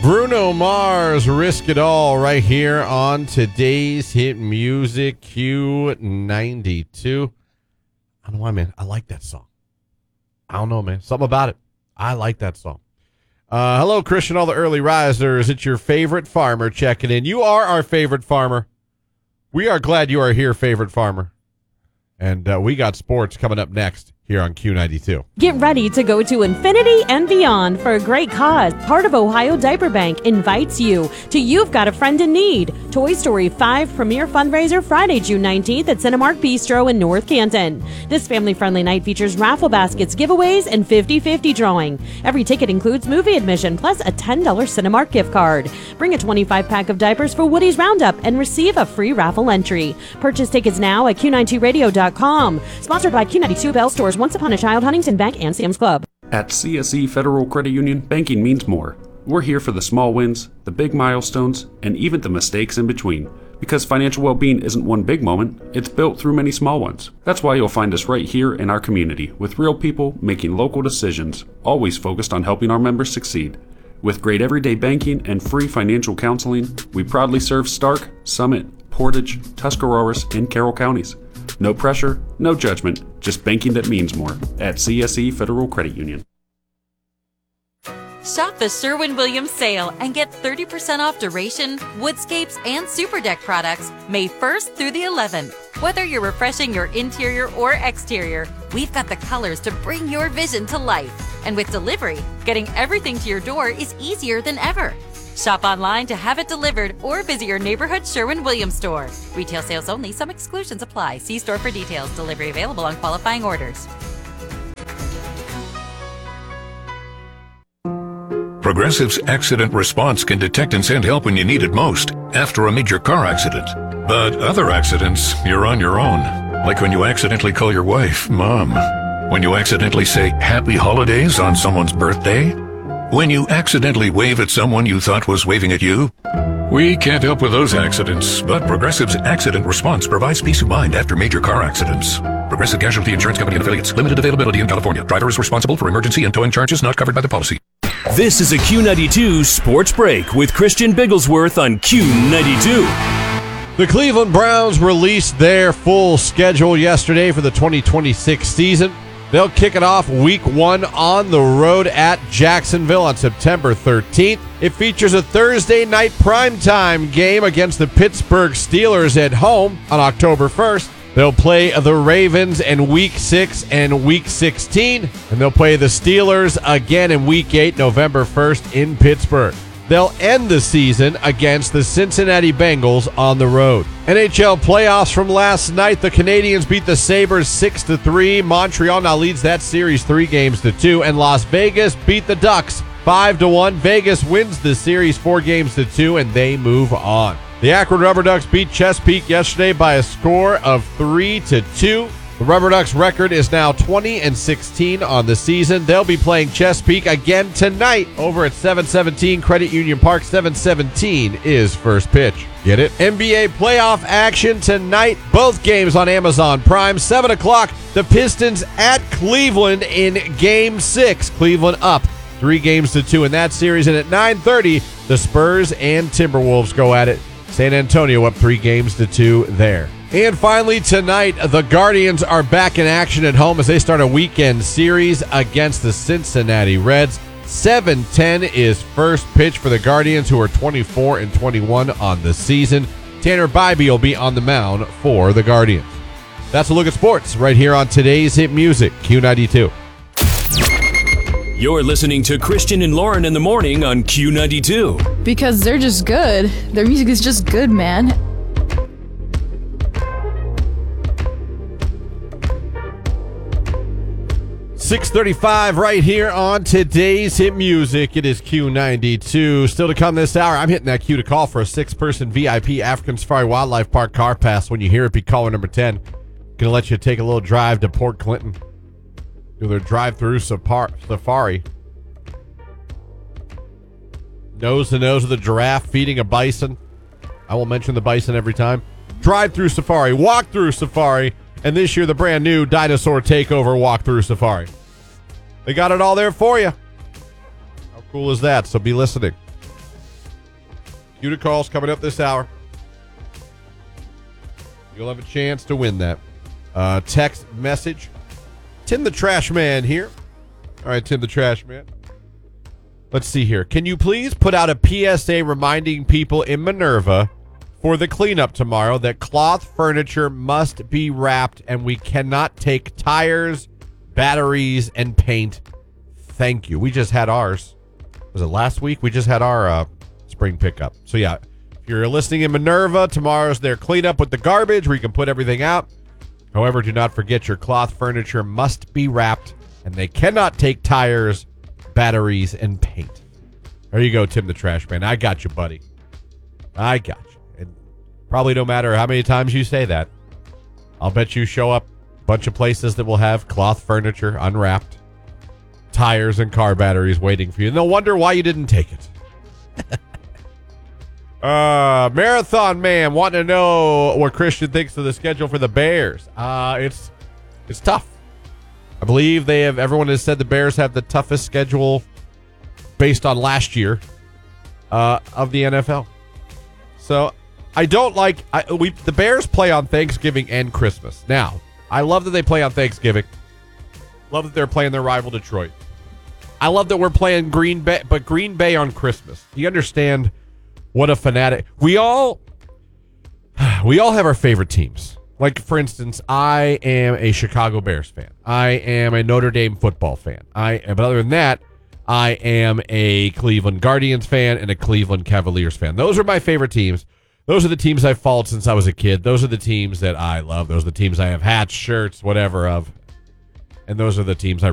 Bruno Mars, Risk It All, right here on today's hit music, Q92. I don't know why, man. I like that song. I don't know, man. Something about it. I like that song. Hello, Christian, all the early risers. It's your favorite farmer checking in. You are our favorite farmer. We are glad you are here, favorite farmer. And we got sports coming up next here on Q92. Get ready to go to infinity and beyond for a great cause. Part of Ohio Diaper Bank invites you to You've Got a Friend in Need. Toy Story 5 premiere fundraiser Friday, June 19th at Cinemark Bistro in North Canton. This family-friendly night features raffle baskets, giveaways, and 50-50 drawing. Every ticket includes movie admission plus a $10 Cinemark gift card. Bring a 25-pack of diapers for Woody's Roundup and receive a free raffle entry. Purchase tickets now at Q92radio.com. Sponsored by Q92 Bell Stores, Once Upon a Child, Huntington Bank, and Sam's Club. At CSE Federal Credit Union, banking means more. We're here for the small wins, the big milestones, and even the mistakes in between. Because financial well-being isn't one big moment, it's built through many small ones. That's why you'll find us right here in our community, with real people making local decisions, always focused on helping our members succeed. With great everyday banking and free financial counseling, we proudly serve Stark, Summit, Portage, Tuscarawas, and Carroll counties. No pressure, no judgment, just banking that means more at CSE Federal Credit Union. Shop the Sherwin-Williams sale and get 30% off duration, woodscapes, and super deck products May 1st through the 11th. Whether you're refreshing your interior or exterior, we've got the colors to bring your vision to life. And with delivery, getting everything to your door is easier than ever. Shop online to have it delivered or visit your neighborhood Sherwin-Williams store. Retail sales only. Some exclusions apply. See store for details. Delivery available on qualifying orders. Progressive's accident response can detect and send help when you need it most, after a major car accident. But other accidents, you're on your own. Like when you accidentally call your wife Mom. When you accidentally say Happy Holidays on someone's birthday. When you accidentally wave at someone you thought was waving at you. We can't help with those accidents, but Progressive's accident response provides peace of mind after major car accidents. Progressive Casualty Insurance Company and Affiliates. Limited availability in California. Driver is responsible for emergency and towing charges not covered by the policy. This is a Q92 Sports Break with Christian Bigglesworth on Q92. The Cleveland Browns released their full schedule yesterday for the 2026 season. They'll kick it off week 1 on the road at Jacksonville on September 13th. It features a Thursday night primetime game against the Pittsburgh Steelers at home on October 1st. They'll play the Ravens in Week 6 and Week 16, and they'll play the Steelers again in Week 8, November 1st in Pittsburgh. They'll end the season against the Cincinnati Bengals on the road. NHL playoffs from last night. The Canadiens beat the Sabres 6-3. Montreal now leads that series 3-2. And Las Vegas beat the Ducks 5-1. Vegas wins the series 4-2, and they move on. The Akron Rubber Ducks beat Chesapeake yesterday by a score of 3-2. The Rubber Ducks record is now 20-16 on the season. They'll be playing Chesapeake again tonight over at 717 Credit Union Park. 7:17 is first pitch. Get it? NBA playoff action tonight. Both games on Amazon Prime. 7 o'clock, the Pistons at Cleveland in Game 6. Cleveland up 3-2 in that series. And at 9:30, the Spurs and Timberwolves go at it. San Antonio up 3-2 there. And finally tonight, the Guardians are back in action at home as they start a weekend series against the Cincinnati Reds. 7:10 is first pitch for the Guardians, who are 24-21 on the season. Tanner Bybee will be on the mound for the Guardians. That's a look at sports right here on today's hit music, Q92. You're listening to Christian and Lauren in the morning on Q92. Because they're just good. Their music is just good, man. 6:35 right here on today's hit music. It is Q92. Still to come this hour, I'm hitting that queue to call for a 6-person VIP African Safari Wildlife Park car pass. When you hear it, be caller number 10. Gonna let you take a little drive to Port Clinton. Do their drive-through safari. Nose to nose with a giraffe feeding a bison. I will mention the bison every time. Drive-through safari, walk-through safari, and this year the brand new Dinosaur Takeover walk-through safari. They got it all there for you. How cool is that? So be listening. Queue to calls coming up this hour. You'll have a chance to win that. Text message. Tim the Trash Man here. All right, Tim the Trash Man. Let's see here. Can you please put out a PSA reminding people in Minerva for the cleanup tomorrow that cloth furniture must be wrapped and we cannot take tires, batteries, and paint. Thank you. We just had ours. Was it last week? We just had our spring pickup. So yeah, if you're listening in Minerva, tomorrow's their cleanup with the garbage where you can put everything out. However, do not forget your cloth furniture must be wrapped and they cannot take tires, batteries, and paint. There you go, Tim the Trash Man. I got you, buddy. I got you. And probably no matter how many times you say that, I'll bet you show up a bunch of places that will have cloth furniture unwrapped, tires and car batteries waiting for you. And they'll wonder why you didn't take it. Marathon Man wanting to know what Christian thinks of the schedule for the Bears. It's tough. I believe everyone has said the Bears have the toughest schedule based on last year of the NFL. So I don't like the Bears play on Thanksgiving and Christmas. Now, I love that they play on Thanksgiving. Love that they're playing their rival Detroit. I love that we're playing Green Bay, but Green Bay on Christmas. You understand what a fanatic. We all have our favorite teams. Like, for instance, I am a Chicago Bears fan. I am a Notre Dame football fan. But other than that, I am a Cleveland Guardians fan and a Cleveland Cavaliers fan. Those are my favorite teams. Those are the teams I've followed since I was a kid. Those are the teams that I love. Those are the teams I have hats, shirts, whatever of. And those are the teams I